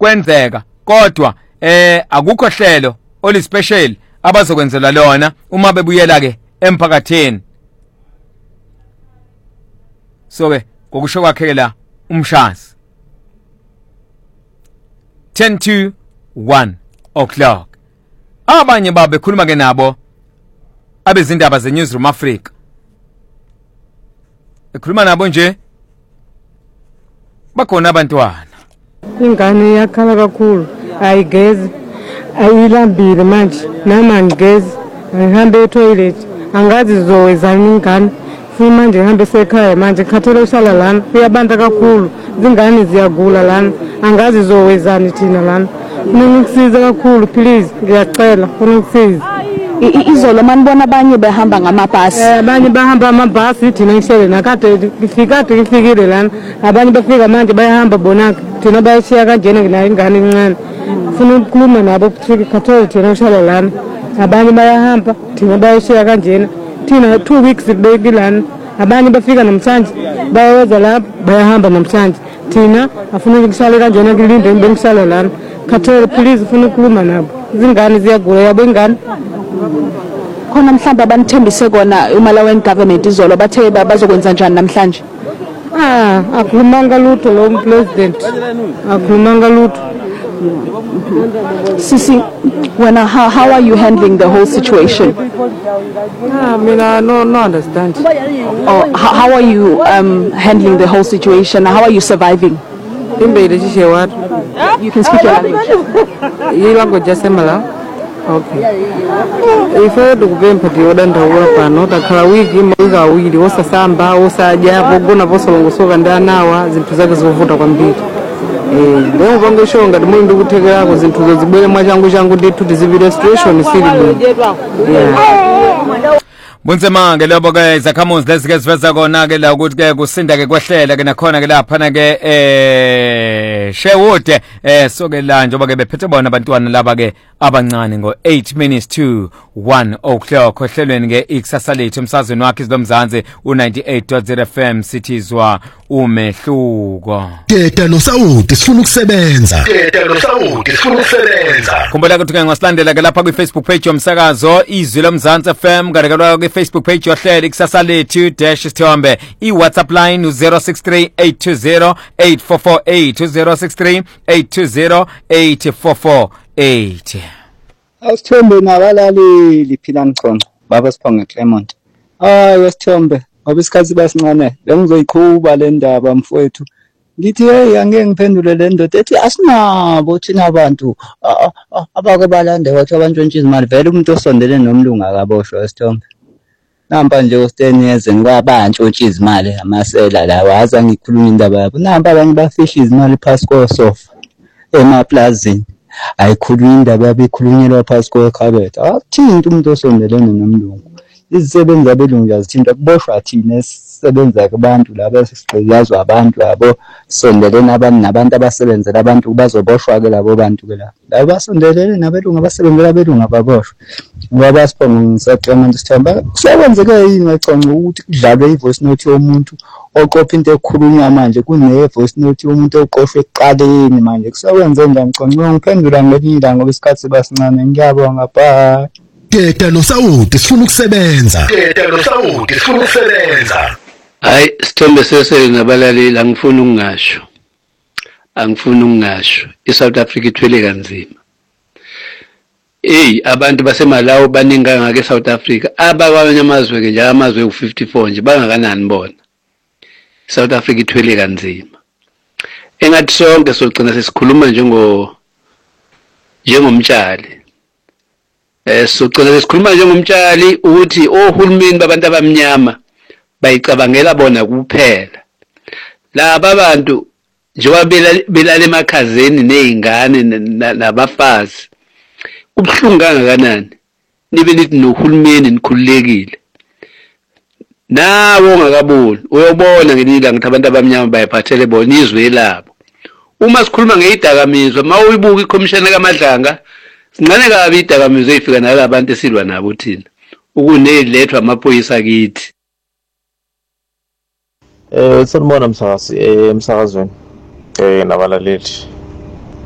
kwenzeka kodwa akukho hlelo olispecial abazokwenzela lona uma bebuyela ke emphakathini. So ke ngokusho kwakhe la umshazi 10 to 1 o'clock abanye babe khuluma ke nabo abezindaba ze Newsroom Africa ekhuluma nabo nje bakhona abantwana. Ingane yakhala kakhulu ayigezi ayilambile manje nama ngigezi ngihambe etoilet angazi zizowezana ingane futhi manje ngihambe esekhaya manje ngikhathele usala lana uyabanda kakhulu izingane ziyagula lana angazi zizowezana thina lana ningisize kakhulu please ngiyacela ungisize. Izolo manibona abanye behamba ngamabhasi abanye bahamba amabhasi thina ngihlele nakade ngifikile lana abanye bafika manje bayahamba bona thina bayishiya kanjena nginayo ingane encane ufuna ukukhuluma nabo ukuthi khathele thina ushala lana abanye bayahamba thina bayishiya kanjena thina 2 weeks sibeki lana abanye bafika namhlanje bayaweza la bayahamba namhlanje thina afuna ukuhlala kanjena ngilinde bengishala lana khathele please ufuna ukukhuluma nabo izingane ziyagula yabo ingane. Khona mhlamba banithembise kona uMalawi government izolo bathe bazokwenza njani namhlanje? Akhulumanga lutho lo president akhulumanga lutho. Sisi, how are you handling the whole situation? I mean, I no understand. How are you handling the whole situation? How are you surviving? You can speak your language. You language just similar. Okay. If I do go empty order and work pano takhala wiki mwezi awili osasamba osaja bogona bosolongosoka ndanawa zinthu zake zovuta kwambiri. Ndio vangoshonga ngati muli ndikuthekerako zinthu zozibwere mwachangu ndithu tizivire situation sili. Bunzima ke lobo ke zakhamuzi lezike siveza kona ke la ukuthi ke kusinda ke kwehlela ke nakhona ke lapha na ke Sherwood so ke la njoba ke bephethe bona abantwana laba ke abancane ngo 8 minutes to 1 o'clock ohlelweni ke ikusasa lethu umsazweni wakhe izilomzansi u98.0 FM sithizwa umehluko. Teta noSawuti sifuna ukusebenza. Khumbula ukuthi ke ngosilandela ke lapha kwi Facebook page yomsakazo izwi lomzansi FM ngarekelwa kwi Facebook page yohlelo ikusasa lethu dash sithombe I WhatsApp line 0638208448 0638208448. Asithombe nabalaleli phila ngconco baba Siphange Clement. Asithombe ngoba isikhathi basincane bengizoyiqhuba le ndaba mfowethu. Ngithi hey angeke ngiphendule le ndoda ethi asinabo thina abantu abake balande wathi abantshontsha izimali vele umuntu osondele nomlungu akaboshwa Asithombe. Namba nje uSteniyeze ngwabantshontsha izimali amasela lawa aza ngikhuluma indaba yabo. Namba abanye bafisha izimali phansi kosofa emaplazini. Ayikhuluma indaba yabekhulunyelwa phansi kwekhabethe. Akuthinta umuntu osondelene nomlungu. Izisebenzi abelungu yazithinta kuboshwa thina esisebenza kubantu laba esigqilazwa abantu labo sondelene nabantu abasebenzela abantu bazoboshwa ke labo bantu ke labo basondelene nabelungu abasebenzela abelungu ababoshwa ngoba Siphange ngisacela Sithombe kusebenzeke yini ngacanga ukuthi kudlalwe ivoice note yomuntu oqopha into ekhulunywa manje kune voice note yomuntu oqoshwe ekuqaleni manje kusebenze njani ngicela ngiphendula ngelinye ilanga ngoba isikhathi basincane ngiyabonga bye. Teta noSawuti sifuna ukusebenza. Hayi Sithombe sesele nabalaleli angifuni ukungasho iSouth Africa ithwele kanzima. Abantu baseMalawi baningi ngake eSouth Africa abakwamanye amazwe ke nje amazwe u54 nje bangakanani bona. iSouth Africa ithwele kanzima. Engathi sonke sogcina sesikhuluma njengomtshali. Sogcina sesikhuluma njengomtshali ukuthi ohulumeni babantu abamnyama bayicabangela bona kuphela. Laba abantu njengoba belale emakhazeni nezingane nabafazi kubhlungu kangakanani nibe nithi nohulumeni nikhululekile nawo ongakaboni uyobona ngelinye ilanga ukuthi abantu abamnyama bayiphathele bona izwe labo. Uma sikhuluma ngeyidakamizwa mawuyibuka ikhomishana kaMadlanga sincane kabi idakamizwa ezifika nalabantu esilwa nabo thina ukunelethwa amaphoyisa kithi. Sanibona msakazi emsakazweni nabalaleli